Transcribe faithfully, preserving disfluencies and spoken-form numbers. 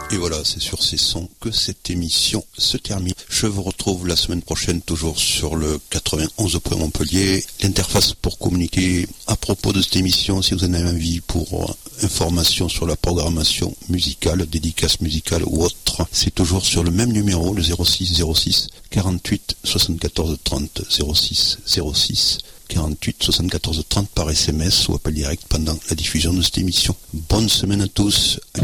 Et voilà, c'est sur ces sons que cette émission se termine. Je vous retrouve la semaine prochaine, toujours sur le quatre-vingt-onze point Montpellier. L'interface pour communiquer à propos de cette émission, si vous en avez envie, pour information sur la programmation musicale, dédicace musicale ou autre, c'est toujours sur le même numéro, le zéro six zéro six quarante-huit soixante-quatorze trente, zéro six zéro six quarante-huit soixante-quatorze trente par S M S ou appel direct pendant la diffusion de cette émission. Bonne semaine à tous.